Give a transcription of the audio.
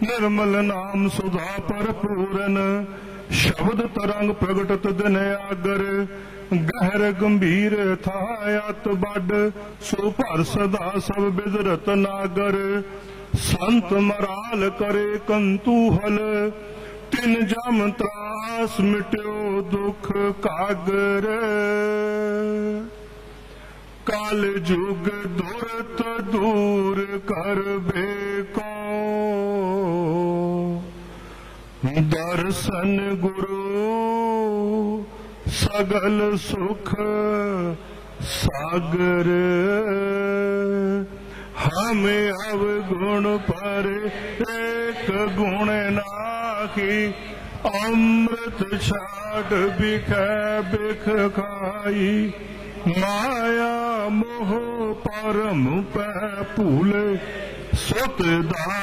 निर्मल नाम सुधा भरपूरन शब्द तरंग प्रगटत दिन आगर गहर गंभीर थायत बड सो भर सदा सब बिजरत नागर संत मराल करे कंतूहल तिन जम त्रास मिट्यो दुख कागर काल जुग दुरत दूर कर बेको दर्शन गुरु सगल सुख सागर हमें अवगुण पर एक गुण नाखी अमृत छाट बिखै बिख खाई माया मोह परम पै भूले सुत दा